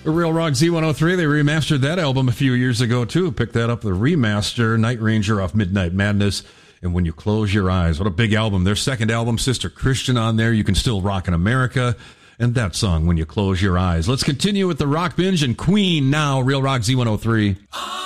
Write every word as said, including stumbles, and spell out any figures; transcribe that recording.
The Real Rock Z one oh three, they remastered that album a few years ago, too. Picked that up, the remaster, Night Ranger off Midnight Madness, and When You Close Your Eyes. What a big album. Their second album, Sister Christian, on there. You Can Still Rock in America. And that song, When You Close Your Eyes. Let's continue with the Rock Binge and Queen now, Real Rock Z one oh three.